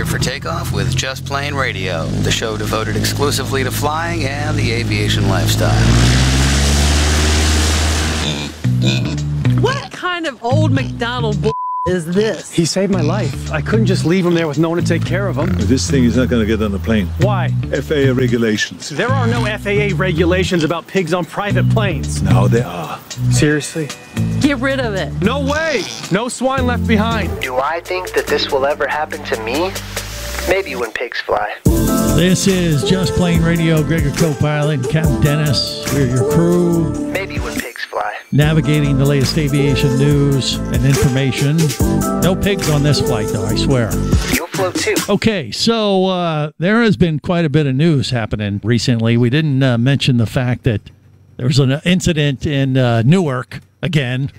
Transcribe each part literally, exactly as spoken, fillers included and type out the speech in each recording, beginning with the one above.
for takeoff with Just Plane Radio, the show devoted exclusively to flying and the aviation lifestyle. What kind of old McDonald b is this? He saved my life. I couldn't just leave him there with no one to take care of him. This thing is not going to get on the plane. Why? F A A regulations. There are no F A A regulations about pigs on private planes. Now there are. Seriously? Get rid of it. No way! No swine left behind. Do I think that this will ever happen to me? Maybe when pigs fly. This is Just Plane Radio. Gregor co-pilot, Captain Dennis. We're your crew. Maybe when pigs fly. Navigating the latest aviation news and information. No pigs on this flight, though, I swear. You'll float too. Okay, so uh, there has been quite a bit of news happening recently. We didn't uh, mention the fact that there was an incident in uh, Newark again,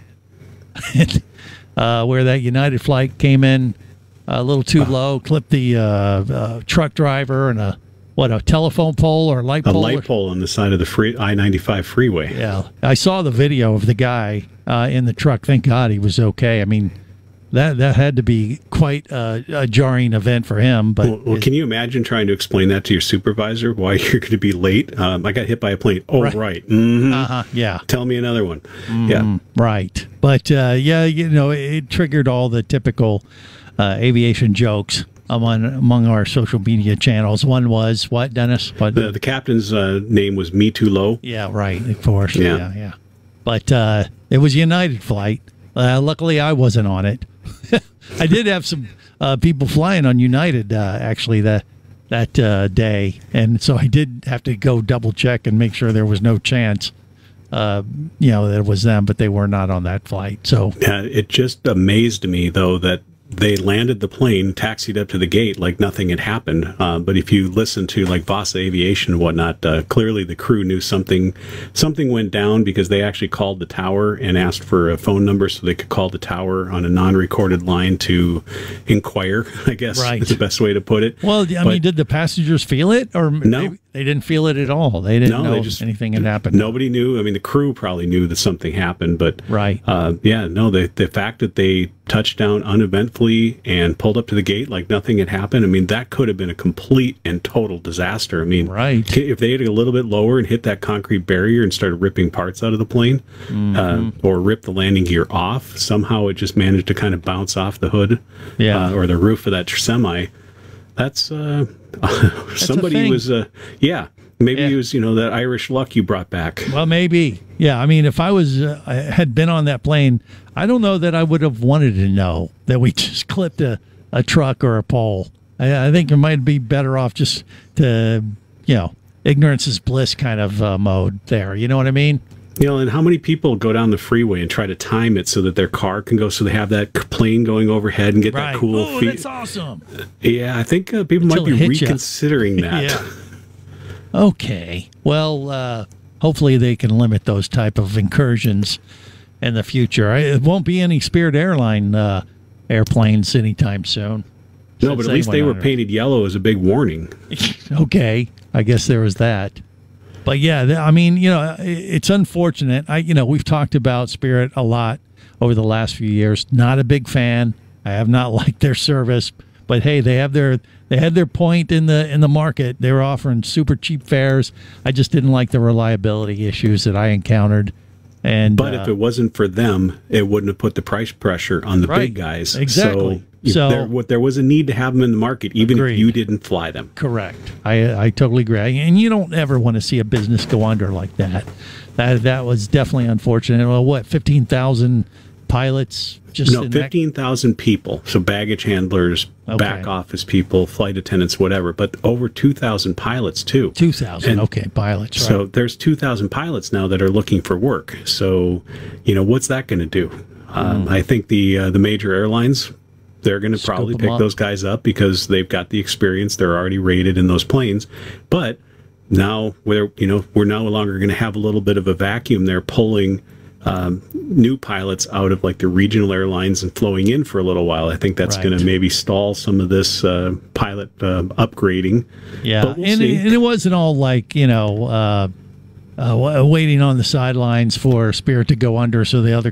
uh, where that United flight came in a little too low, clipped the uh, uh, truck driver and a what a telephone pole or light a pole. A light pole on the side of the free I ninety-five freeway. Yeah, I saw the video of the guy uh, in the truck. Thank God he was okay. I mean, that that had to be quite a, a jarring event for him. But well, well can you imagine trying to explain that to your supervisor why you're going to be late? Um, I got hit by a plane. Oh, right. right. Mm-hmm. Uh-huh. Yeah. Tell me another one. Mm, yeah. Right. But uh, yeah, you know, it triggered all the typical uh, aviation jokes among among our social media channels. One was what, Dennis? What? The, the captain's uh, name was Me Too Low. Yeah, right. Of course. Yeah, yeah. yeah. But uh, it was a United flight. Uh, luckily, I wasn't on it. I did have some uh, people flying on United uh, actually that that uh, day, and so I did have to go double check and make sure there was no chance, uh, you know, that it was them, but they were not on that flight. So yeah, it just amazed me though that they landed the plane, taxied up to the gate like nothing had happened. Uh, but if you listen to like Voss Aviation and whatnot, uh, clearly the crew knew something something went down because they actually called the tower and asked for a phone number so they could call the tower on a non-recorded line to inquire, I guess right. is the best way to put it. Well, I but, mean, did the passengers feel it? Or no. They, they didn't feel it at all. They didn't no, know they just, anything had happened. Nobody knew. I mean, the crew probably knew that something happened, but right. Uh, yeah, no, the, the fact that they touched down uneventfully and pulled up to the gate like nothing had happened, I mean, that could have been a complete and total disaster. I mean, right. if they had a little bit lower and hit that concrete barrier and started ripping parts out of the plane, mm-hmm. uh, or ripped the landing gear off, somehow it just managed to kind of bounce off the hood yeah. uh, or the roof of that semi. That's, uh, That's somebody was, uh, yeah. Maybe yeah. it was, you know, that Irish luck you brought back. Well, maybe. Yeah, I mean, if I was uh, I had been on that plane, I don't know that I would have wanted to know that we just clipped a, a truck or a pole. I, I think it might be better off just to, you know, ignorance is bliss kind of uh, mode there. You know what I mean? You know, and how many people go down the freeway and try to time it so that their car can go, so they have that plane going overhead and get right. that cool oh, feed. That's awesome. Yeah, I think uh, people Until might be reconsidering you. that. yeah. Okay. Well, uh, hopefully they can limit those type of incursions in the future. It won't be any Spirit Airline uh, airplanes anytime soon. No, but at least they were painted yellow as a big warning. Okay. I guess there was that. But yeah, I mean, you know, it's unfortunate. I, you know, we've talked about Spirit a lot over the last few years. Not a big fan. I have not liked their service, but hey, they have their they had their point in the in the market. They were offering super cheap fares. I just didn't like the reliability issues that I encountered. And but uh, if it wasn't for them, it wouldn't have put the price pressure on the right, big guys. Exactly. So, so there, what, there was a need to have them in the market, even agreed. if you didn't fly them. Correct. I I totally agree. And you don't ever want to see a business go under like that. That that was definitely unfortunate. Well, what, fifteen thousand pilots? Just no, fifteen thousand people. So baggage handlers, okay. back office people, flight attendants, whatever. But over two thousand pilots, too. two thousand, okay, pilots. Right. So there's two thousand pilots now that are looking for work. So, you know, what's that going to do? Mm. Um, I think the uh, the major airlines, they're going to probably pick those guys up because they've got the experience. They're already rated in those planes. But now we're, you know, we're no longer going to have a little bit of a vacuum there pulling Um, new pilots out of like the regional airlines and flowing in for a little while. I think that's right. going to maybe stall some of this uh, pilot uh, upgrading. Yeah, but we'll and, see. It, and it wasn't all like, you know, uh, uh, waiting on the sidelines for Spirit to go under so the other guy comes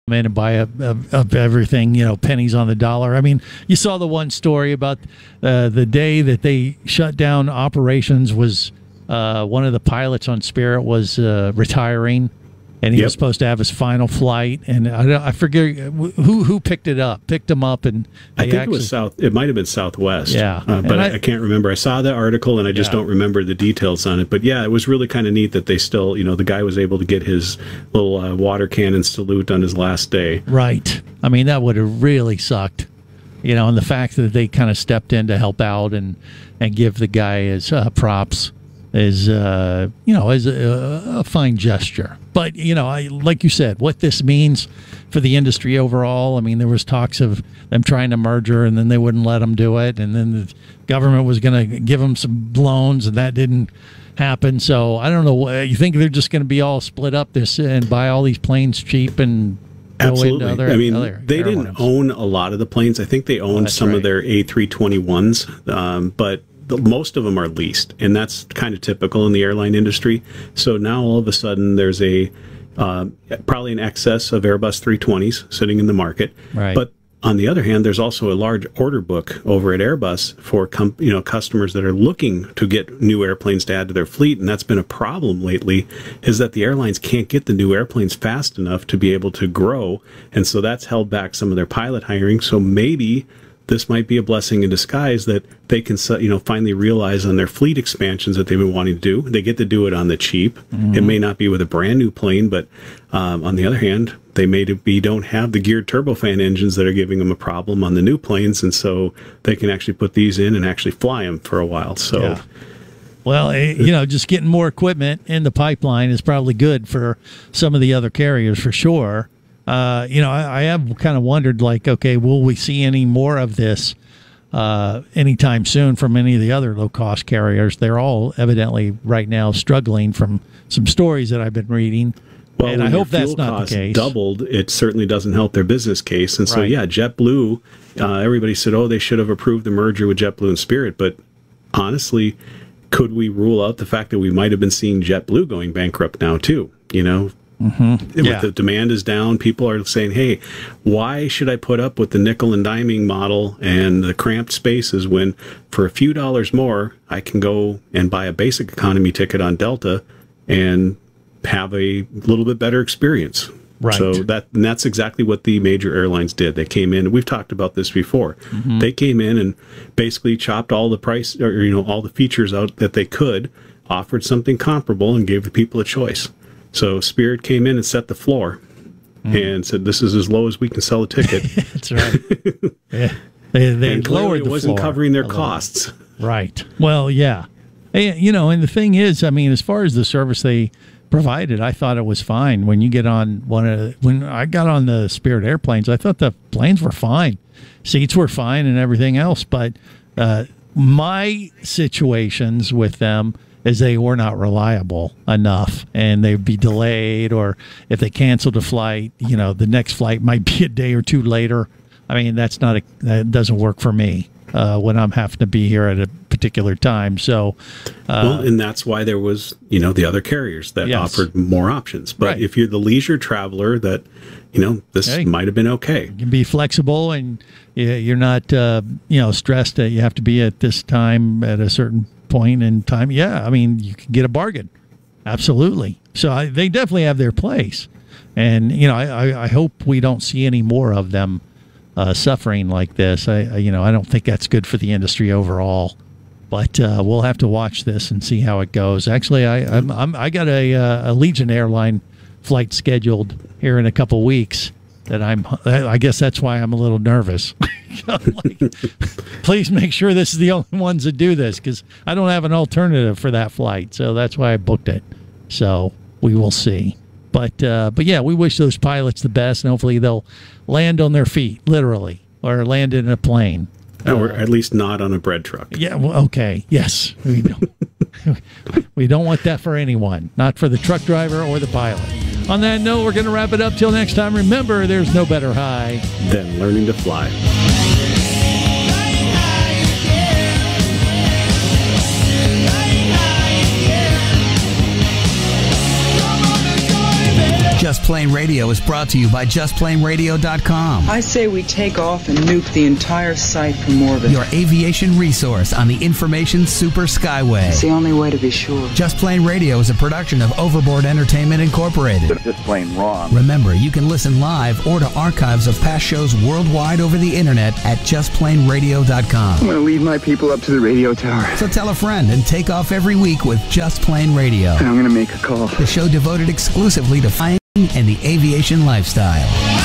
in and buy up, up, up everything, you know, pennies on the dollar. I mean, you saw the one story about uh, the day that they shut down operations was uh, one of the pilots on Spirit was uh, retiring, and he Yep. was supposed to have his final flight. And I, don't- I forget who who picked it up, picked him up, and I they think actually, it was South. It might have been Southwest. Yeah. uh, but And I, I- I can't remember. I saw the article, and I just Yeah. don't remember the details on it. But yeah, it was really kind of neat that they still, you know, the guy was able to get his little uh, water cannon salute on his last day. Right. I mean, that would have really sucked, you know, and the fact that they kind of stepped in to help out and, and give the guy his uh, props is, uh, you know, is a, a fine gesture. But, you know, I like you said, what this means for the industry overall, I mean, there was talks of them trying to merger and then they wouldn't let them do it. And then the government was going to give them some loans and that didn't happen. So I don't know. You think they're just going to be all split up this and buy all these planes cheap and go Absolutely. into other, I mean, other they airlines? didn't own a lot of the planes. I think they owned that's some right. of their A three twenty-ones, um, but the, most of them are leased, and that's kind of typical in the airline industry. So now all of a sudden there's a uh, probably an excess of Airbus three twenties sitting in the market. Right. But on the other hand, there's also a large order book over at Airbus for com- you know customers that are looking to get new airplanes to add to their fleet, and that's been a problem lately. Is that the airlines can't get the new airplanes fast enough to be able to grow, and so that's held back some of their pilot hiring. So maybe this might be a blessing in disguise that they can, you know, finally realize on their fleet expansions that they've been wanting to do. They get to do it on the cheap. Mm-hmm. It may not be with a brand new plane, but um, on the other hand, they maybe don't have the geared turbofan engines that are giving them a problem on the new planes, and so they can actually put these in and actually fly them for a while. So. Yeah. Well, eh, you know, just getting more equipment in the pipeline is probably good for some of the other carriers for sure. Uh, you know, I, I have kind of wondered, like, okay, will we see any more of this uh, anytime soon from any of the other low-cost carriers? They're all evidently right now struggling from some stories that I've been reading. Well, and when I your hope that's fuel not the costs case. Doubled, it certainly doesn't help their business case. And so, Right. yeah, JetBlue, uh, everybody said, oh, they should have approved the merger with JetBlue and Spirit. But honestly, could we rule out the fact that we might have been seeing JetBlue going bankrupt now, too? You know, Mm-hmm. Yeah. the demand is down. People are saying, hey, why should I put up with the nickel and diming model and the cramped spaces when for a few dollars more, I can go and buy a basic economy ticket on Delta and have a little bit better experience. Right. So that and that's exactly what the major airlines did. They came in, and we've talked about this before. Mm-hmm. They came in and basically chopped all the price, or you know, all the features out that they could, offered something comparable, and gave the people a choice. So Spirit came in and set the floor, mm-hmm. and said, "This is as low as we can sell a ticket." That's right. Yeah. They they and clearly lowered it the wasn't floor covering their a little. costs. Right. Well, yeah. And, you know, and the thing is, I mean, as far as the service they provided, I thought it was fine. When you get on one of when I got on the Spirit airplanes, I thought the planes were fine, seats were fine, and everything else. But uh, my situations with them is they were not reliable enough, and they'd be delayed, or if they canceled a flight, you know, the next flight might be a day or two later. I mean, that's not a that doesn't work for me uh, when I'm having to be here at a particular time. So, uh, well, and that's why there was, you know, the other carriers that Yes. offered more options. But Right. if you're the leisure traveler, that, you know, this Hey. might have been okay. you can be flexible, and you- you're not, uh, you know, stressed that you have to be at this time at a certain point in time. Yeah, I mean, you can get a bargain. Absolutely. So I, they definitely have their place. And, you know, I, I, I hope we don't see any more of them uh, suffering like this. I, I, you know, I don't think that's good for the industry overall. But uh, we'll have to watch this and see how it goes. Actually, I I'm, I'm, I got a, uh, a Legion airline flight scheduled here in a couple weeks. That I'm. I guess that's why I'm a little nervous. Like, please make sure this is the only ones that do this, because I don't have an alternative for that flight. So that's why I booked it. So we will see. But uh, but yeah, we wish those pilots the best, and hopefully they'll land on their feet, literally, or land in a plane. Or at least not on a bread truck. Yeah, well, okay. Yes. We don't, we don't want that for anyone, not for the truck driver or the pilot. On that note, we're going to wrap it up till next time. Remember, there's no better high Than learning to fly. Just Plain Radio is brought to you by just plain radio dot com. I say we take off and nuke the entire site from orbit. Your aviation resource on the information super skyway. It's the only way to be sure. Just Plain Radio is a production of Overboard Entertainment Incorporated. Just plain wrong. Remember, you can listen live or to archives of past shows worldwide over the internet at just plain radio dot com. I'm going to lead my people up to the radio tower. So tell a friend and take off every week with Just Plain Radio. And I'm going to make a call. The show devoted exclusively to flying and the aviation lifestyle.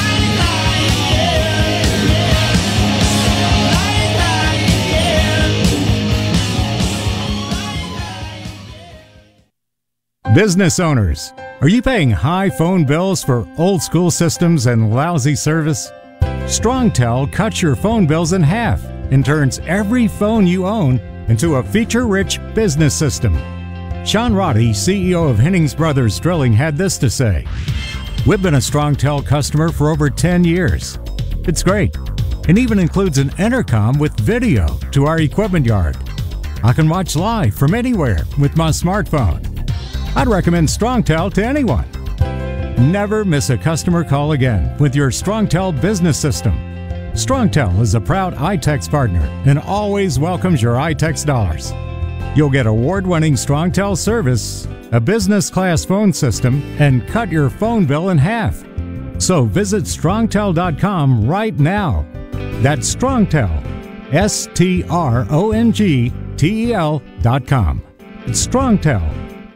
Business owners, are you paying high phone bills for old school systems and lousy service? StrongTel cuts your phone bills in half and turns every phone you own into a feature-rich business system. Sean Roddy, C E O of Hennings Brothers Drilling, had this to say. We've been a StrongTel customer for over ten years. It's great. It even includes an intercom with video to our equipment yard. I can watch live from anywhere with my smartphone. I'd recommend StrongTel to anyone. Never miss a customer call again with your StrongTel business system. StrongTel is a proud iTex partner and always welcomes your iTex dollars. You'll get award-winning StrongTel service, a business-class phone system, and cut your phone bill in half. So visit strongtel dot com right now. That's StrongTel, S T R O N G T E L dot com. It's StrongTel.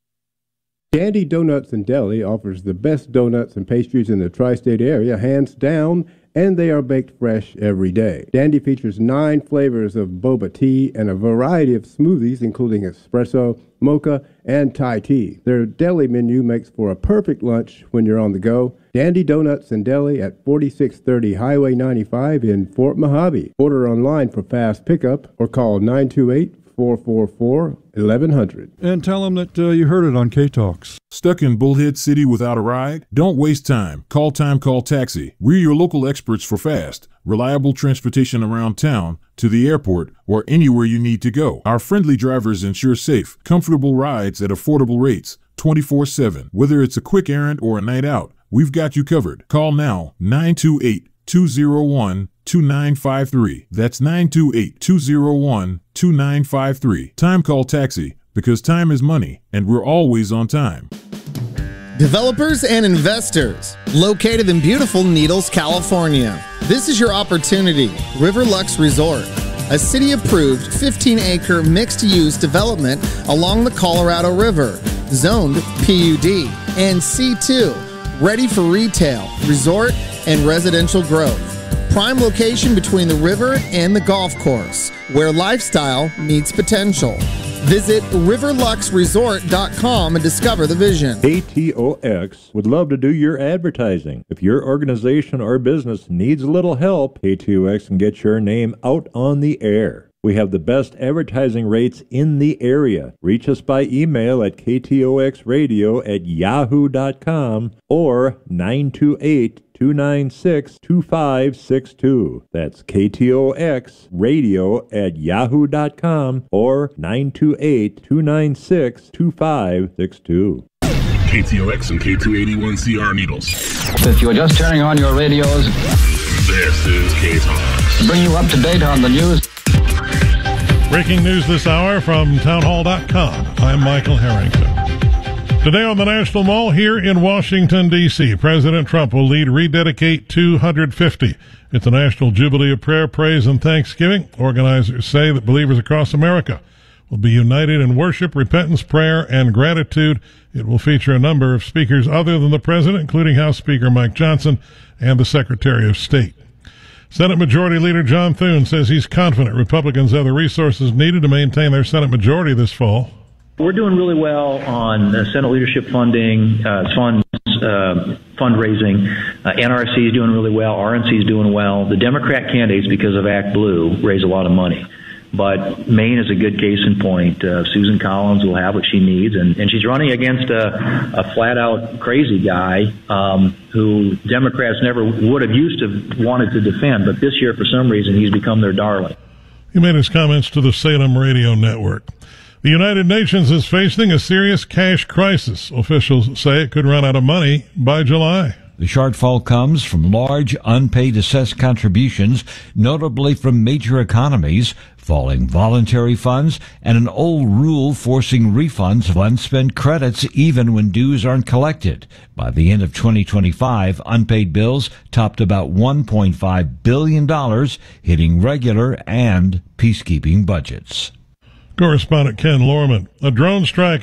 Dandy Donuts and Deli offers the best donuts and pastries in the tri-state area, hands down, and they are baked fresh every day. Dandy features nine flavors of boba tea and a variety of smoothies, including espresso, mocha, and Thai tea. Their deli menu makes for a perfect lunch when you're on the go. Dandy Donuts and Deli at forty-six thirty Highway ninety-five in Fort Mojave. Order online for fast pickup or call nine two eight, four four four, eleven hundred. And tell them that uh, you heard it on K-Talks. Stuck in Bullhead City without a ride? Don't waste time. Call Time Call Taxi. We're your local experts for fast, reliable transportation around town, to the airport, or anywhere you need to go. Our friendly drivers ensure safe, comfortable rides at affordable rates, twenty-four seven. Whether it's a quick errand or a night out, we've got you covered. Call now, nine two eight, two zero one, two nine five three. That's nine two eight, two zero one, two nine five three. Time Call Taxi, because time is money, and we're always on time. Developers and investors, located in beautiful Needles, California. This is your opportunity. Riverlux Resort, a city-approved fifteen acre mixed-use development along the Colorado River, zoned P U D and C two, ready for retail, resort, and residential growth. Prime location between the river and the golf course, where lifestyle meets potential. Visit riverlux resort dot com and discover the vision. K T O X would love to do your advertising. If your organization or business needs a little help, K T O X can get your name out on the air. We have the best advertising rates in the area. Reach us by email at k t o x radio at yahoo dot com or nine two eight, two nine six, two five six two. That's K T O X radio at yahoo dot com or nine two eight, two nine six, two five six two. K T O X and K two eighty-one C R Needles. If you're just turning on your radios, this is K-Talks. Bring you up to date on the news. Breaking news this hour from townhall dot com. I'm Michael Harrington. Today on the National Mall here in Washington, D C, President Trump will lead Rededicate two fifty. It's a national jubilee of prayer, praise, and thanksgiving. Organizers say that believers across America will be united in worship, repentance, prayer, and gratitude. It will feature a number of speakers other than the president, including House Speaker Mike Johnson and the Secretary of State. Senate Majority Leader John Thune says he's confident Republicans have the resources needed to maintain their Senate majority this fall. We're doing really well on uh, Senate leadership funding, uh, funds, uh, fundraising. Uh, N R C is doing really well. R N C is doing well. The Democrat candidates, because of Act Blue, raise a lot of money. But Maine is a good case in point. Uh, Susan Collins will have what she needs, and, and she's running against a, a flat-out crazy guy um, who Democrats never would have used to wanted to defend, but this year, for some reason, he's become their darling. He made his comments to the Salem Radio Network. The United Nations is facing a serious cash crisis. Officials say it could run out of money by July. The shortfall comes from large unpaid assessed contributions, notably from major economies, falling voluntary funds, and an old rule forcing refunds of unspent credits even when dues aren't collected. By the end of twenty twenty-five, unpaid bills topped about one point five billion dollars, hitting regular and peacekeeping budgets. Correspondent Ken Lorman. A drone strike